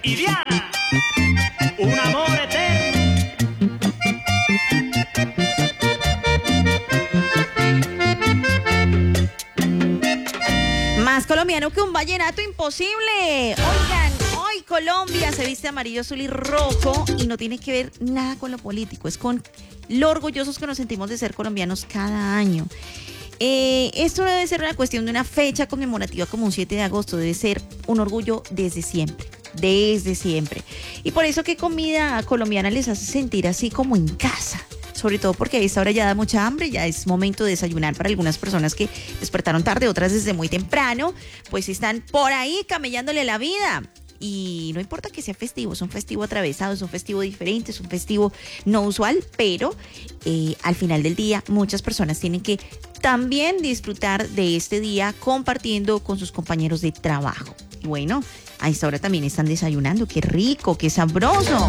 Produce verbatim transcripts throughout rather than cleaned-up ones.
y Diana, un amor eterno. Más colombiano que un vallenato imposible. Oigan, hoy Colombia se viste amarillo, azul y rojo y no tiene que ver nada con lo político, es con lo orgullosos que nos sentimos de ser colombianos cada año. Eh, esto no debe ser una cuestión de una fecha conmemorativa como un siete de agosto, debe ser un orgullo desde siempre, desde siempre. Y por eso que comida colombiana les hace sentir así como en casa. Sobre todo porque a esta hora ya da mucha hambre, ya es momento de desayunar para algunas personas que despertaron tarde, otras desde muy temprano, pues están por ahí camellándole la vida. Y no importa que sea festivo, es un festivo atravesado, es un festivo diferente, es un festivo no usual, pero eh, al final del día muchas personas tienen que también disfrutar de este día compartiendo con sus compañeros de trabajo. Y bueno, a esta hora también están desayunando, qué rico, qué sabroso.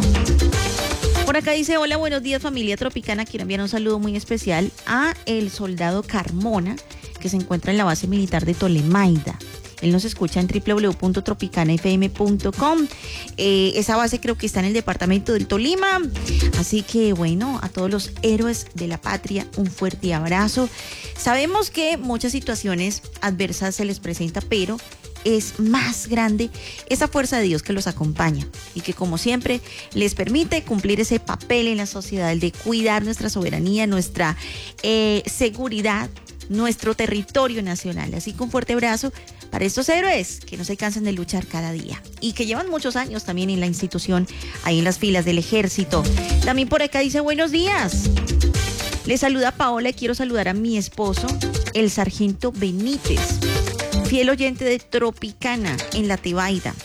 Por acá dice, hola, buenos días familia tropicana, quiero enviar un saludo muy especial a el soldado Carmona, que se encuentra en la base militar de Tolemaida. Él nos escucha en doble u doble u doble u punto tropicana f m punto com. Eh, esa base creo que está en el departamento del Tolima. Así que bueno, a todos los héroes de la patria, un fuerte abrazo. Sabemos que muchas situaciones adversas se les presenta, pero es más grande esa fuerza de Dios que los acompaña y que como siempre les permite cumplir ese papel en la sociedad, el de cuidar nuestra soberanía, nuestra eh, seguridad, nuestro territorio nacional. Así que un fuerte abrazo para estos héroes que no se cansan de luchar cada día y que llevan muchos años también en la institución, ahí en las filas del ejército. También por acá dice buenos días. Les saluda Paola y quiero saludar a mi esposo, el sargento Benítez, fiel oyente de Tropicana en la Tebaida.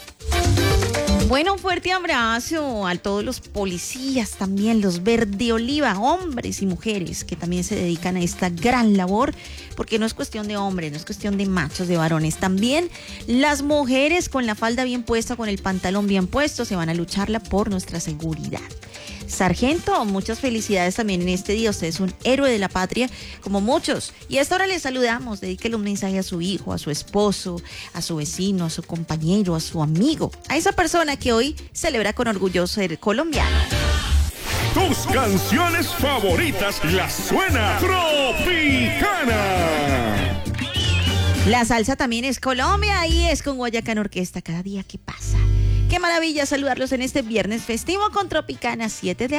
Bueno, un fuerte abrazo a todos los policías también, los verde oliva, hombres y mujeres que también se dedican a esta gran labor, porque no es cuestión de hombres, no es cuestión de machos, de varones. También las mujeres con la falda bien puesta, con el pantalón bien puesto, se van a lucharla por nuestra seguridad. Sargento, muchas felicidades también en este día. Usted es un héroe de la patria, como muchos. Y a esta hora le saludamos. Dedíquele un mensaje a su hijo, a su esposo, a su vecino, a su compañero, a su amigo, a esa persona que hoy celebra con orgullo ser colombiano. Tus canciones favoritas las suena Tropicana. La salsa también es Colombia y es con Guayacán Orquesta cada día que pasa. Qué maravilla saludarlos en este viernes festivo con Tropicana siete de